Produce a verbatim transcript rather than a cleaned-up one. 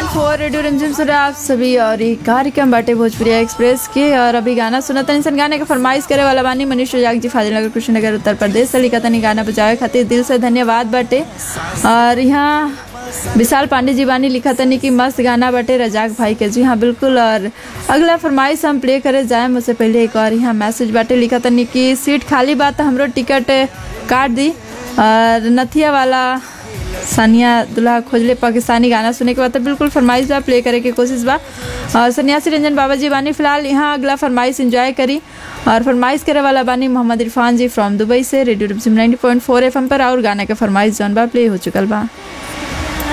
फोर radio रिमझिम सुन रहे आप सभी और ये कार्यक्रम बाटे भोजपुरी एक्सप्रेस के। और अभी गाना सुना तनी सन गाने का फरमाइश करे वाला बानी मनीष रजाक जी फाजिलनगर कुशीनगर उत्तर प्रदेश से लिखा तनी गाना बजावे खातिर दिल से धन्यवाद बाटे। और यहाँ विशाल पांडे जी बानी लिखा तनी कि मस्त गाना बाटे रजाक भाई के। जी हाँ बिल्कुल। और अगला फरमाइश हम प्ले करे जाए मुझसे पहले एक और यहाँ मैसेज बाटे लिखा तनी कि सीट खाली बात हमरो टिकट काट दी। और नथिया वाला सानिया दुल्हा खोजले पाकिस्तानी गाना सुने के बाद तो बिल्कुल फरमाइश बा प्ले करे के कोशिश बा। और सन्यासी रंजन बाबा जी बानी फिलहाल यहाँ अगला फरमाइश एंजॉय करी। और फरमाइश करे वाला बानी मोहम्मद इरफान जी फ्रॉम दुबई से रेडियो रिमझिम नाइंटी पॉइंट फोर एफएम पर। और गाना के फरमाइश जौन बा प्ले हो चुकल बा।